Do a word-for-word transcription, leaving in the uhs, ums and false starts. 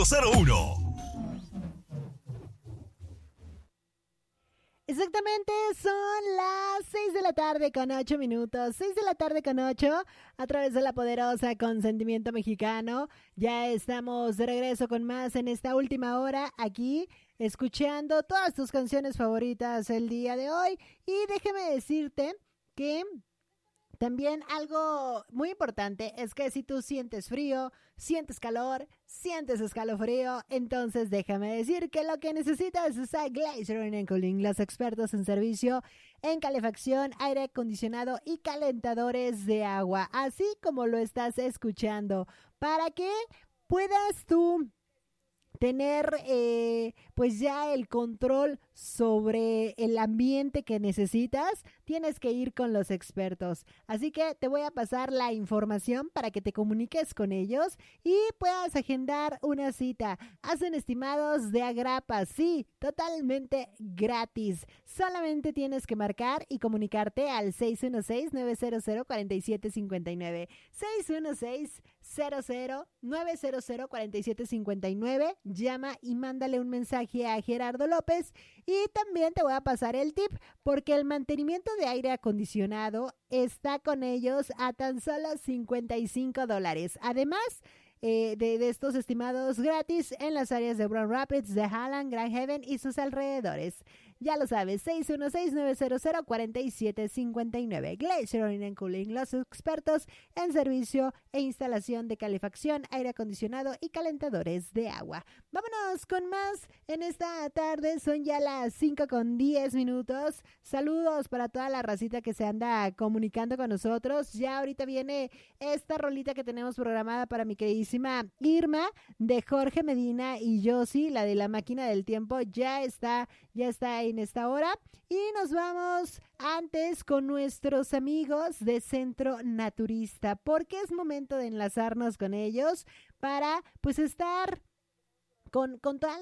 cero uno. Exactamente, son las seis de la tarde con ocho minutos, seis de la tarde con ocho, a través de la poderosa Consentimiento Mexicano. Ya estamos de regreso con más en esta última hora aquí, escuchando todas tus canciones favoritas el día de hoy. Y déjame decirte que también algo muy importante es que si tú sientes frío, sientes calor, sientes escalofrío, entonces déjame decir que lo que necesitas es a Glacier Marine and Cooling, los expertos en servicio en calefacción, aire acondicionado y calentadores de agua, así como lo estás escuchando, para que puedas tú tener eh, pues ya el control sobre el ambiente que necesitas. Tienes que ir con los expertos, así que te voy a pasar la información para que te comuniques con ellos y puedas agendar una cita. Hacen estimados de agrapa, sí, totalmente gratis. Solamente tienes que marcar y comunicarte al seis uno seis, nueve cero cero, cuatro siete cinco nueve, seis uno seis, cero cero, nueve cero cero, cuatro siete cinco nueve. Llama y mándale un mensaje a Gerardo López. Y también te voy a pasar el tip, porque el mantenimiento de aire acondicionado está con ellos a tan solo cincuenta y cinco dólares. Además eh, de, de estos estimados gratis en las áreas de Grand Rapids, de Halland, Grand Haven y sus alrededores. Ya lo sabes, seis uno seis, nueve cero cero, cuatro siete cinco nueve. Glacier Marine and Cooling, los expertos en servicio e instalación de calefacción, aire acondicionado y calentadores de agua. Vámonos con más en esta tarde, son ya las cinco con diez minutos. Saludos para toda la racita que se anda comunicando con nosotros. Ya ahorita viene esta rolita que tenemos programada para mi queridísima Irma, de Jorge Medina y Yossi, la de la máquina del tiempo. Ya está, ya está ahí en esta hora, y nos vamos antes con nuestros amigos de Centro Naturista, porque es momento de enlazarnos con ellos para pues estar con, con toda la